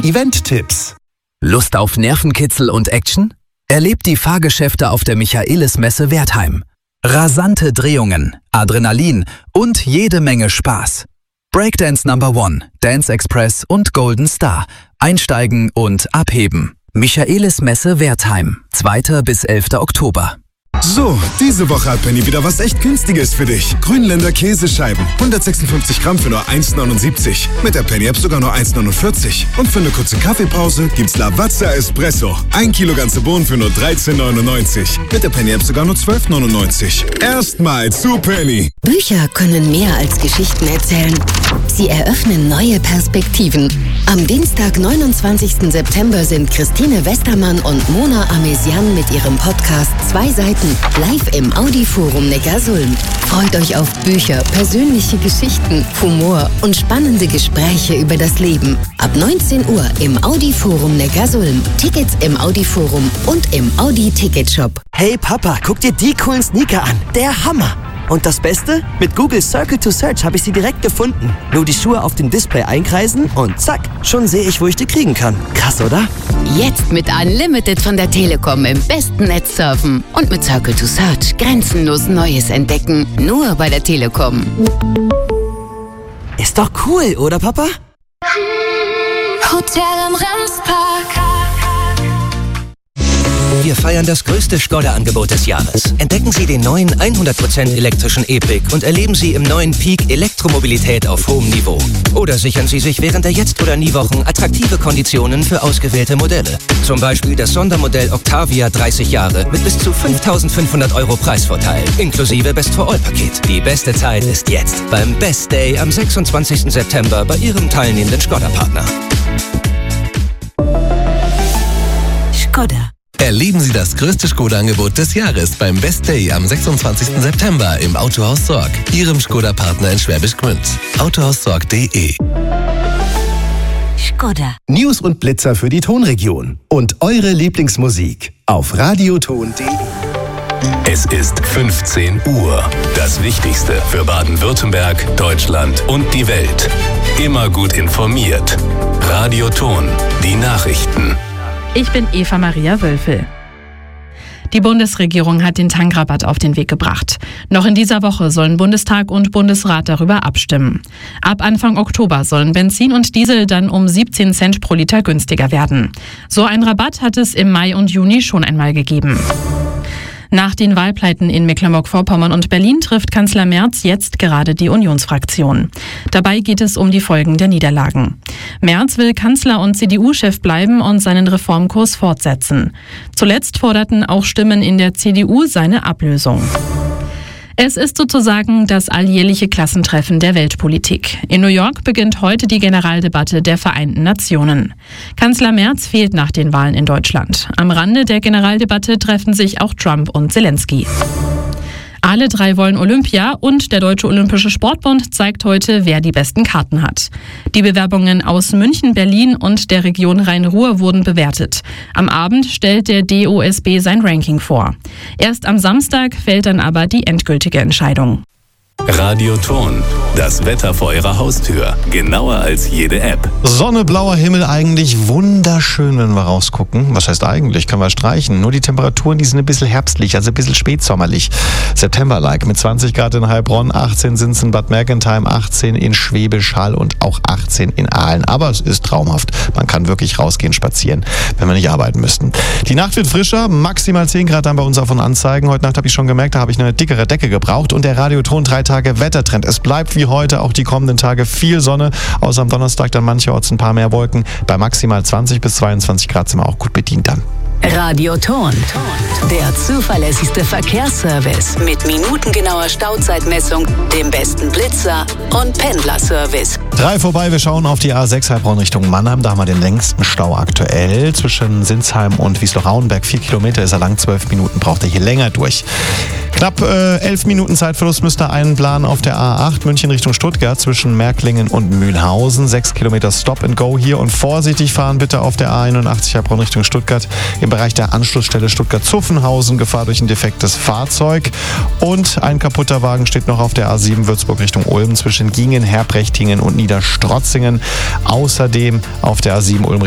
Event-Tipps. Lust auf Nervenkitzel und Action? Erlebt die Fahrgeschäfte auf der Michaelis-Messe Wertheim. Rasante Drehungen, Adrenalin und jede Menge Spaß. Breakdance No. 1, Dance Express und Golden Star. Einsteigen und abheben. Michaelis-Messe Wertheim, 2. bis 11. Oktober. So, diese Woche hat Penny wieder was echt Günstiges für dich. Grünländer Käsescheiben, 156 Gramm für nur 1,79. Mit der Penny-App sogar nur 1,49. Und für eine kurze Kaffeepause gibt's Lavazza Espresso. 1 Kilo ganze Bohnen für nur 13,99. Mit der Penny-App sogar nur 12,99. Erstmal zu Penny. Bücher können mehr als Geschichten erzählen. Sie eröffnen neue Perspektiven. Am Dienstag, 29. September sind Christine Westermann und Mona Amesian mit ihrem Podcast 2 Seiten live im Audi-Forum Neckarsulm. Freut euch auf Bücher, persönliche Geschichten, Humor und spannende Gespräche über das Leben. Ab 19 Uhr im Audi-Forum Neckarsulm. Tickets im Audi-Forum und im Audi-Ticketshop. Hey Papa, guck dir die coolen Sneaker an. Der Hammer! Und das Beste? Mit Google Circle to Search habe ich sie direkt gefunden. Nur die Schuhe auf dem Display einkreisen und zack, schon sehe ich, wo ich die kriegen kann. Krass, oder? Jetzt mit Unlimited von der Telekom im besten Netz surfen. Und mit Circle to Search grenzenlos Neues entdecken. Nur bei der Telekom. Ist doch cool, oder Papa? Hotel im Remspark. Wir feiern das größte Skoda-Angebot des Jahres. Entdecken Sie den neuen 100% elektrischen E-Pick und erleben Sie im neuen Peak Elektromobilität auf hohem Niveau. Oder sichern Sie sich während der Jetzt- oder Nie-Wochen attraktive Konditionen für ausgewählte Modelle. Zum Beispiel das Sondermodell Octavia 30 Jahre mit bis zu 5.500 € Preisvorteil, inklusive Best-for-All-Paket. Die beste Zeit ist jetzt beim Best Day am 26. September bei Ihrem teilnehmenden Skoda-Partner. Skoda. Erleben Sie das größte Skoda-Angebot des Jahres beim Best Day am 26. September im Autohaus Sorg, Ihrem Skoda-Partner in Schwäbisch Gmünd. Autohaussorg.de. Skoda. News und Blitzer für die Tonregion. Und eure Lieblingsmusik auf radioton.de. Es ist 15 Uhr. Das Wichtigste für Baden-Württemberg, Deutschland und die Welt. Immer gut informiert. Radioton, die Nachrichten. Ich bin Eva Maria Wölfel. Die Bundesregierung hat den Tankrabatt auf den Weg gebracht. Noch in dieser Woche sollen Bundestag und Bundesrat darüber abstimmen. Ab Anfang Oktober sollen Benzin und Diesel dann um 17 Cent pro Liter günstiger werden. So einen Rabatt hat es im Mai und Juni schon einmal gegeben. Nach den Wahlpleiten in Mecklenburg-Vorpommern und Berlin trifft Kanzler Merz jetzt gerade die Unionsfraktion. Dabei geht es um die Folgen der Niederlagen. Merz will Kanzler und CDU-Chef bleiben und seinen Reformkurs fortsetzen. Zuletzt forderten auch Stimmen in der CDU seine Ablösung. Es ist sozusagen das alljährliche Klassentreffen der Weltpolitik. In New York beginnt heute die Generaldebatte der Vereinten Nationen. Kanzler Merz fehlt nach den Wahlen in Deutschland. Am Rande der Generaldebatte treffen sich auch Trump und Zelensky. Alle drei wollen Olympia und der Deutsche Olympische Sportbund zeigt heute, wer die besten Karten hat. Die Bewerbungen aus München, Berlin und der Region Rhein-Ruhr wurden bewertet. Am Abend stellt der DOSB sein Ranking vor. Erst am Samstag fällt dann aber die endgültige Entscheidung. Radioton, das Wetter vor Ihrer Haustür. Genauer als jede App. Sonne, blauer Himmel, eigentlich wunderschön, wenn wir rausgucken. Was heißt eigentlich? Können wir streichen. Nur die Temperaturen, die sind ein bisschen herbstlich, also ein bisschen spätsommerlich. September-like mit 20 Grad in Heilbronn, 18 sind es in Bad Mergentheim, 18 in Schwäbisch Hall und auch 18 in Aalen. Aber es ist traumhaft. Man kann wirklich rausgehen, spazieren, wenn wir nicht arbeiten müssten. Die Nacht wird frischer, maximal 10 Grad dann bei uns auf und Anzeigen. Heute Nacht habe ich schon gemerkt, da habe ich eine dickere Decke gebraucht. Und der Radioton 3 Tage Wettertrend. Es bleibt wie heute auch die kommenden Tage viel Sonne, außer am Donnerstag dann mancherorts ein paar mehr Wolken. Bei maximal 20 bis 22 Grad sind wir auch gut bedient dann. Radioton, der zuverlässigste Verkehrsservice mit minutengenauer Stauzeitmessung, dem besten Blitzer und Pendlerservice. 3 vorbei, wir schauen auf die A6 Heilbronn Richtung Mannheim. Da haben wir den längsten Stau aktuell. Zwischen Sinsheim und Wiesloch-Rauenberg 4 Kilometer ist er lang, 12 Minuten braucht er hier länger durch. Knapp 11 Minuten Zeitverlust müsst ihr einplanen auf der A8 München Richtung Stuttgart zwischen Märklingen und Mühlhausen. 6 Kilometer Stop and Go hier und vorsichtig fahren bitte auf der A81 Heilbronn Richtung Stuttgart. Im Bereich der Anschlussstelle Stuttgart-Zuffenhausen Gefahr durch ein defektes Fahrzeug. Und ein kaputter Wagen steht noch auf der A7 Würzburg Richtung Ulm zwischen Gingen, Herbrechtingen und Niederstrotzingen. Außerdem auf der A7 Ulm